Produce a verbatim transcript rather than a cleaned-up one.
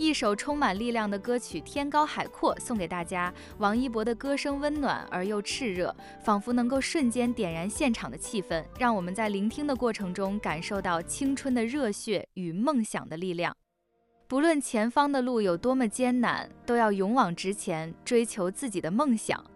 一首充满力量的歌曲《天高海阔》送给大家。王一博的歌声温暖而又炽热，仿佛能够瞬间点燃现场的气氛，让我们在聆听的过程中感受到青春的热血与梦想的力量。不论前方的路有多么艰难，都要勇往直前，追求自己的梦想。